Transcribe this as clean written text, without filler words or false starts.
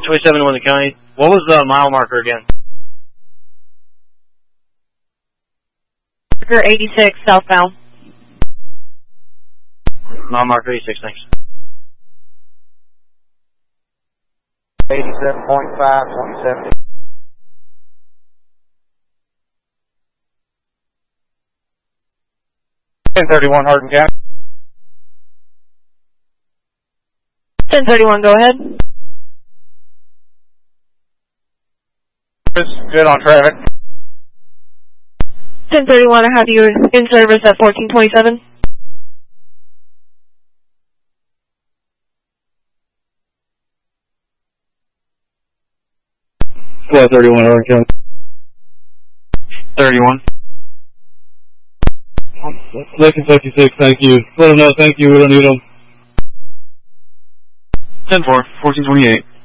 1427 in Winter County. What was the mile marker again? Marker 86, southbound. Mile marker 86, thanks. 87.5, 2070. .1031 Hardin County. 1031, go ahead. Good on traffic. 1031, I have you in service at 1427. Squad 31, Hardin County. 31. Lincoln 56, thank you. Let them know, thank you, we don't need them. 10-4, 1428.